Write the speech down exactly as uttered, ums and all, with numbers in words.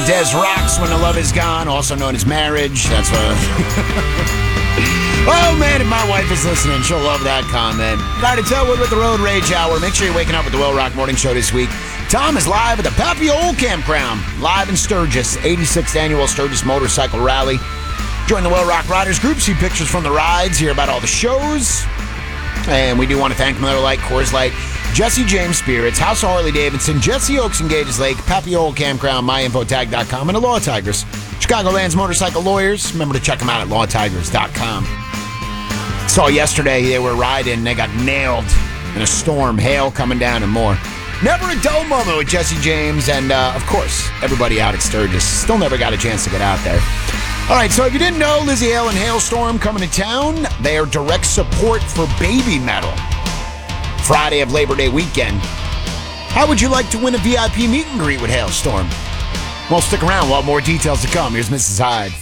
Des rocks when the love is gone, also known as marriage. That's what. Oh man, if my wife is listening, she'll love that comment. All right, it's Elwood with the Road Rage Hour. Make sure you're waking up with the Will Rock Morning Show this week. Tom is live at the Pappy Old Campground, live in Sturgis, eighty-sixth Annual Sturgis Motorcycle Rally. Join the Will Rock Riders group, see pictures from the rides, hear about all the shows. And we do want to thank Miller Lite, Coors Light, Jesse James Spirits, House of Harley Davidson, Jesse Oaks and Gators Lake, Pappy Old Campground, my info tag dot com, and the Law Tigers, Chicagoland's motorcycle lawyers. Remember to check them out at law tigers dot com. Saw yesterday they were riding, they got nailed in a storm, hail coming down and more. Never a dull moment with Jesse James and, uh, of course, everybody out at Sturgis. Still never got a chance to get out there. All right, so if you didn't know, Lizzie Hale and Hailstorm coming to town. They are direct support for baby metal. Friday of Labor Day weekend. How would you like to win a V I P meet and greet with Hailstorm? Well, stick around. We'll have more details to come. Here's Missus Hyde.